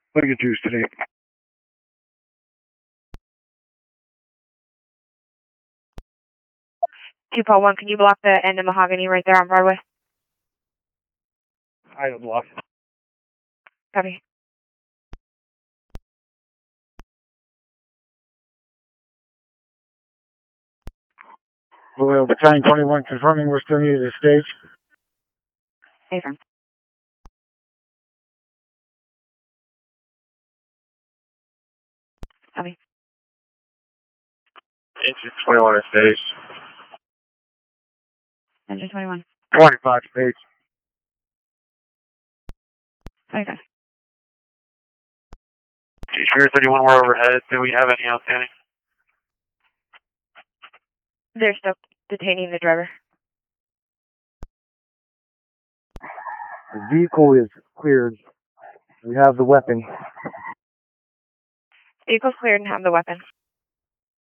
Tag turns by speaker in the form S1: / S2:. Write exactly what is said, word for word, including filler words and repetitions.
S1: What do you choose today?
S2: two Paul one, can you block the end of Mahogany right there on Broadway?
S1: I will block.
S2: Copy.
S1: Well, Battalion twenty-one confirming we're still needed at stage.
S2: Affirm. Copy.
S1: Engine twenty-one at stage.
S2: Engine twenty-one.
S1: twenty-five stage.
S2: Okay.
S1: Spirit thirty-one, we're overhead. Do we have any outstanding?
S2: They're still detaining the driver.
S1: The vehicle is cleared. We have the weapon.
S2: Vehicle's cleared and have the weapon.